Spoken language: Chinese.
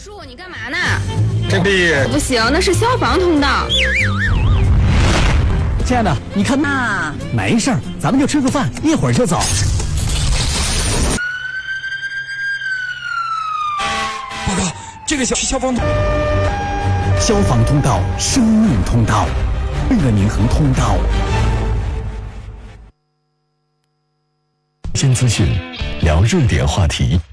叔，你干嘛呢？ 这里不行，那是消防通道。 亲爱的，你看啊， 没事儿，咱们就吃个饭，一会儿就走。 报告，这个消防通道，生命通道，热宁恒通道。 新资讯，聊热点话题。